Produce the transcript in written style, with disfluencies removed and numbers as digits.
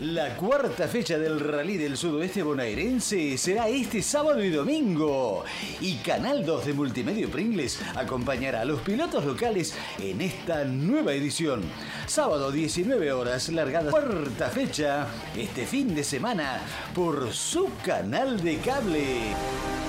La cuarta fecha del Rally del Sudoeste Bonaerense será este sábado y domingo. Y Canal 2 de Multimedia Pringles acompañará a los pilotos locales en esta nueva edición. Sábado 19 horas, largada cuarta fecha, este fin de semana, por su canal de cable.